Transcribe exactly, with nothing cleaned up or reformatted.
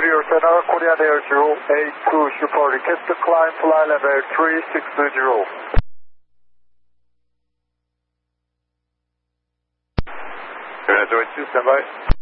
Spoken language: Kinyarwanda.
Imperial Center, Korean Air zero eight two Super, request climb fly level three six zero. Korean Air two, stand by.